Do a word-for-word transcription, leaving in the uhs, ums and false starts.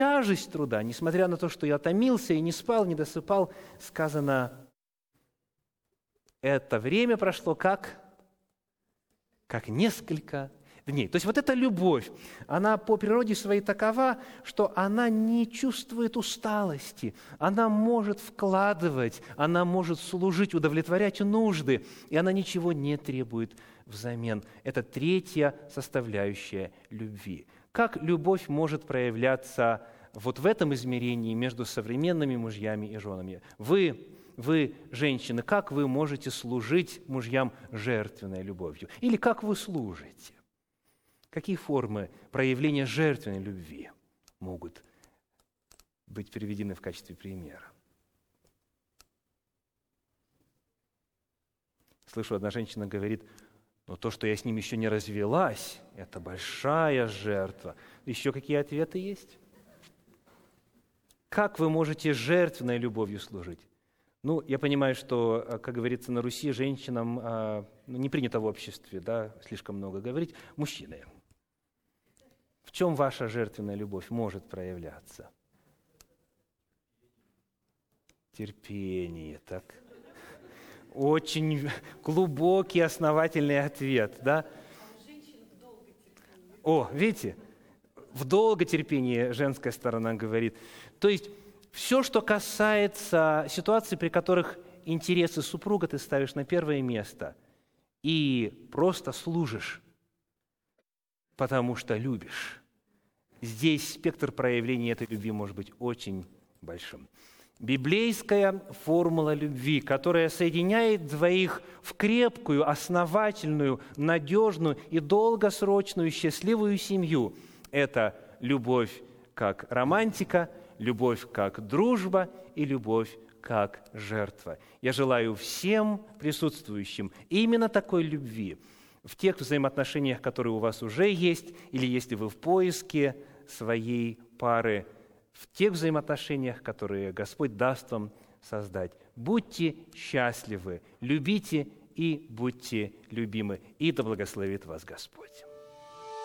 тяжесть труда, несмотря на то, что я томился и не спал, не досыпал, сказано, это время прошло как, как несколько дней. То есть вот эта любовь, она по природе своей такова, что она не чувствует усталости, она может вкладывать, она может служить, удовлетворять нужды, и она ничего не требует взамен. Это третья составляющая любви. Как любовь может проявляться вот в этом измерении между современными мужьями и женами? Вы, вы, женщины, как вы можете служить мужьям жертвенной любовью? Или как вы служите? Какие формы проявления жертвенной любви могут быть приведены в качестве примера? Слышу, одна женщина говорит, но то, что я с ним еще не развелась, это большая жертва. Еще какие ответы есть? Как вы можете жертвенной любовью служить? Ну, я понимаю, что, как говорится, на Руси женщинам а, не принято в обществе, да, слишком много говорить. Мужчины, в чем ваша жертвенная любовь может проявляться? Терпение, так. Очень глубокий, основательный ответ, да? О, видите, в долготерпении женская сторона говорит. То есть все, что касается ситуаций, при которых интересы супруга ты ставишь на первое место и просто служишь, потому что любишь. Здесь спектр проявления этой любви может быть очень большим. Библейская формула любви, которая соединяет двоих в крепкую, основательную, надежную и долгосрочную счастливую семью. Это любовь как романтика, любовь как дружба и любовь как жертва. Я желаю всем присутствующим именно такой любви в тех взаимоотношениях, которые у вас уже есть, или если вы в поиске своей пары, в тех взаимоотношениях, которые Господь даст вам создать. Будьте счастливы, любите и будьте любимы, и да благословит вас Господь.